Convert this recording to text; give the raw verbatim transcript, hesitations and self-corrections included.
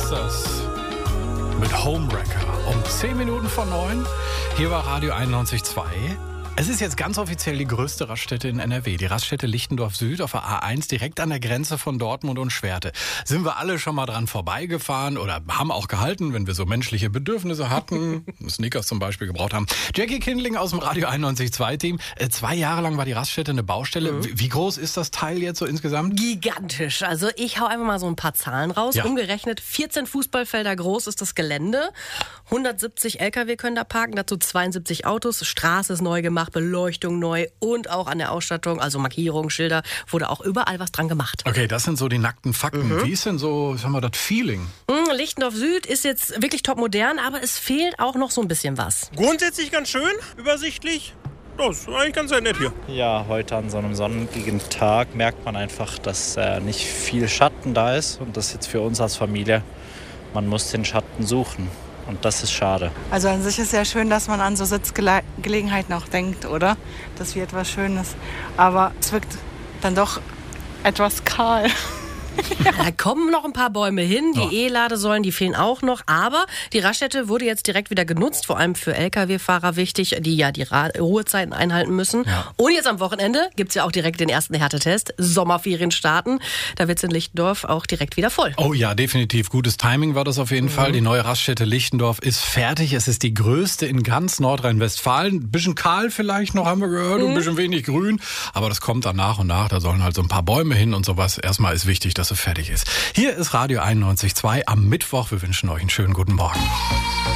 Ghostbusters mit Homewrecker um zehn Minuten vor neun. Hier war Radio einundneunzig Komma zwei. Es ist jetzt ganz offiziell die größte Raststätte in N R W. Die Raststätte Lichtendorf Süd auf der A eins, direkt an der Grenze von Dortmund und Schwerte. Sind wir alle schon mal dran vorbeigefahren oder haben auch gehalten, wenn wir so menschliche Bedürfnisse hatten, Snickers zum Beispiel gebraucht haben. Jackie Kindling aus dem Radio einundneunzig Komma zwei Team. Äh, zwei Jahre lang war die Raststätte eine Baustelle. Mhm. Wie, wie groß ist das Teil jetzt so insgesamt? Gigantisch. Also ich hau einfach mal so ein paar Zahlen raus. Ja. Umgerechnet vierzehn Fußballfelder groß ist das Gelände. hundertsiebzig L K W können da parken, dazu zweiundsiebzig Autos. Straße ist neu gemacht, Beleuchtung neu und auch an der Ausstattung, also Markierungen, Schilder, wurde auch überall was dran gemacht. Okay, das sind so die nackten Fakten. Mhm. Wie ist denn so, sagen wir, das Feeling? Mhm, Lichtendorf Süd ist jetzt wirklich top modern, aber es fehlt auch noch so ein bisschen was. Grundsätzlich ganz schön, übersichtlich. Das ist eigentlich ganz nett hier. Ja, heute an so einem sonnigen Tag merkt man einfach, dass äh, nicht viel Schatten da ist. Und das jetzt für uns als Familie, man muss den Schatten suchen. Und das ist schade. Also an sich ist ja schön, dass man an so Sitzgelegenheiten auch denkt, oder? Das wird etwas Schönes. Aber es wirkt dann doch etwas kahl. Ja, da kommen noch ein paar Bäume hin, die oh. E-Ladesäulen, die fehlen auch noch, aber die Raststätte wurde jetzt direkt wieder genutzt, vor allem für L K W-Fahrer wichtig, die ja die Ra- Ruhezeiten einhalten müssen. Ja. Und jetzt am Wochenende gibt's ja auch direkt den ersten Härtetest, Sommerferien starten, da wird's in Lichtendorf auch direkt wieder voll. Oh ja, definitiv, gutes Timing war das auf jeden mhm. Fall. Die neue Raststätte Lichtendorf ist fertig, es ist die größte in ganz Nordrhein-Westfalen. Ein bisschen kahl vielleicht noch, haben wir gehört, mhm. ein bisschen wenig grün, aber das kommt dann nach und nach, da sollen halt so ein paar Bäume hin und sowas. Erstmal ist wichtig, dass es fertig ist. Hier ist Radio einundneunzig Komma zwei am Mittwoch. Wir wünschen euch einen schönen guten Morgen.